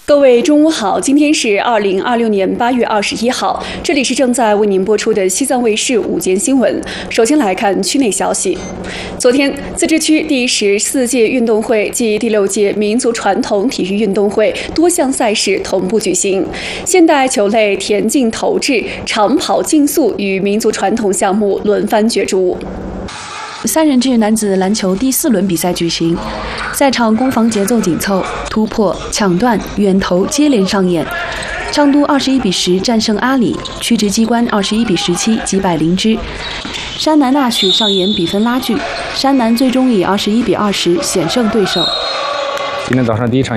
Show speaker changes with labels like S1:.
S1: 各位中午好，今天是2026年8月21号，这里是正在为您播出的西藏卫视午间新闻。首先来看区内消息。昨天，自治区第14届运动会暨第6届民族传统体育运动会多项赛事同步举行，现代球类田径投掷、长跑竞速与民族传统项目轮番角逐。
S2: 3人制男子篮球第4轮比赛举行，赛场攻防节奏紧凑，突破、抢断、远投接连上演。昌都21比10战胜阿里，曲直机关21比17击败林芝。山南纳许上演比分拉锯，山南最终以21比20险胜对手。
S3: 今天早上第一场